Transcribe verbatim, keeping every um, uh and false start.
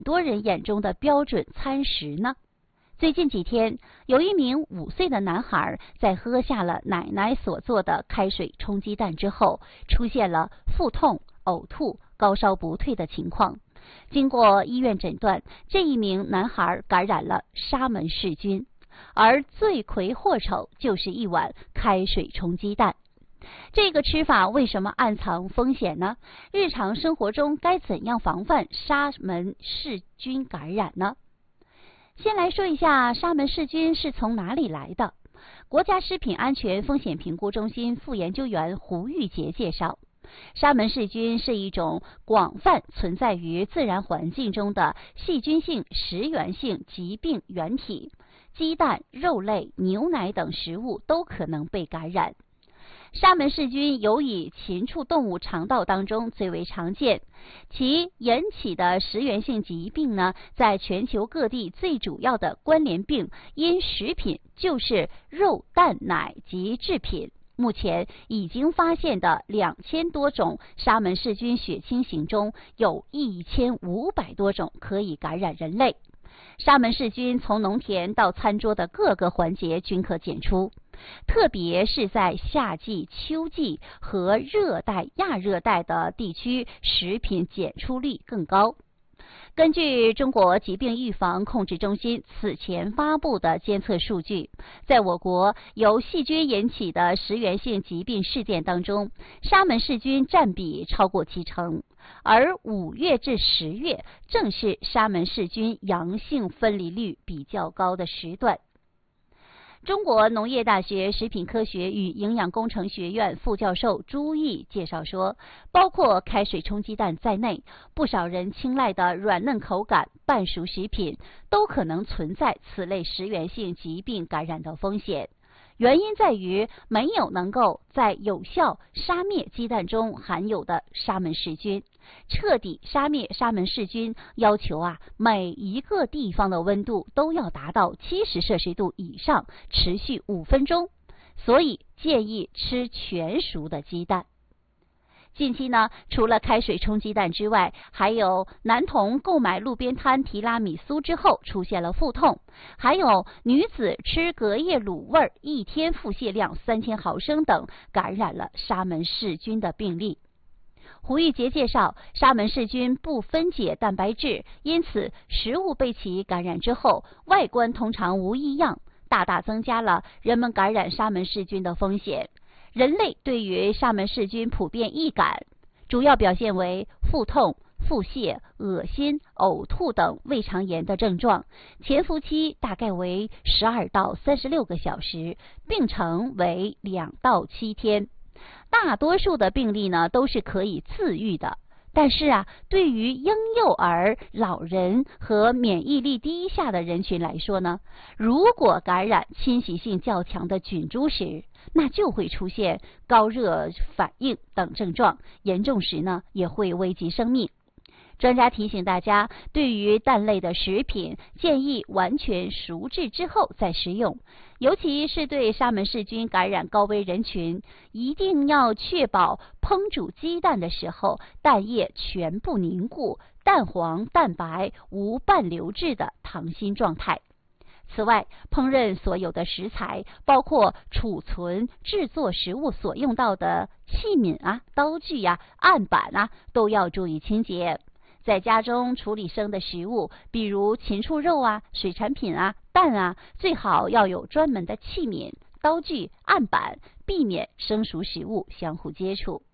多人眼中的标准餐食呢？最近几天，有一名五岁的男孩在喝下了奶奶所做的开水冲鸡蛋之后，出现了腹痛、呕吐、高烧不退的情况。经过医院诊断，这一名男孩感染了沙门氏菌，而罪魁祸首就是一碗开水冲鸡蛋。这个吃法为什么暗藏风险呢？日常生活中该怎样防范沙门氏菌感染呢？先来说一下沙门氏菌是从哪里来的。国家食品安全风险评估中心副研究员胡玉杰介绍，沙门氏菌是一种广泛存在于自然环境中的细菌性食源性疾病原体，鸡蛋、肉类、牛奶等食物都可能被感染。沙门氏菌尤以禽畜动物肠道当中最为常见，其引起的食源性疾病呢，在全球各地最主要的关联病因食品就是肉、蛋、奶及制品。目前已经发现的两千多种沙门氏菌血清型中，有一千五百多种可以感染人类。沙门氏菌从农田到餐桌的各个环节均可检出，特别是在夏季、秋季和热带、亚热带的地区，食品检出率更高。根据中国疾病预防控制中心此前发布的监测数据，在我国由细菌引起的食源性疾病事件当中，沙门氏菌占比超过七成，而五月至十月正是沙门氏菌阳性分离率比较高的时段。中国农业大学食品科学与营养工程学院副教授朱毅介绍说，包括开水冲鸡蛋在内，不少人青睐的软嫩口感半熟食品都可能存在此类食源性疾病感染的风险。原因在于没有能够在有效杀灭鸡蛋中含有的沙门氏菌。彻底杀灭沙门氏菌要求啊，每一个地方的温度都要达到七十摄氏度以上，持续五分钟。所以建议吃全熟的鸡蛋。近期呢，除了开水冲鸡蛋之外，还有男童购买路边摊提拉米苏之后出现了腹痛，还有女子吃隔夜卤味一天腹泻量三千毫升等，感染了沙门氏菌的病例。胡玉杰介绍，沙门氏菌不分解蛋白质，因此食物被其感染之后，外观通常无异样，大大增加了人们感染沙门氏菌的风险。人类对于沙门氏菌普遍易感，主要表现为腹痛、腹泻、恶心、呕吐等胃肠炎的症状，潜伏期大概为十二到三十六个小时，病程为两到七天。大多数的病例呢都是可以自愈的，但是啊，对于婴幼儿、老人和免疫力低下的人群来说呢，如果感染侵袭性较强的菌株时，那就会出现高热反应等症状，严重时呢也会危及生命。专家提醒大家，对于蛋类的食品，建议完全熟制之后再食用，尤其是对沙门氏菌感染高危人群，一定要确保烹煮鸡蛋的时候，蛋液全部凝固，蛋黄、蛋白无半流质的溏心状态。此外，烹饪所有的食材，包括储存、制作食物所用到的器皿啊、刀具呀、啊、案板啊，都要注意清洁。在家中处理生的食物，比如禽畜肉啊、水产品啊、蛋啊，最好要有专门的器皿、刀具、案板，避免生熟食物相互接触。